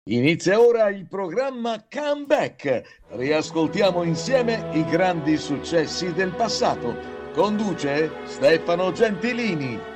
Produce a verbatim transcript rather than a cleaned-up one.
Inizia ora il programma Comeback. Riascoltiamo insieme i grandi successi del passato. Conduce Stefano Gentilini.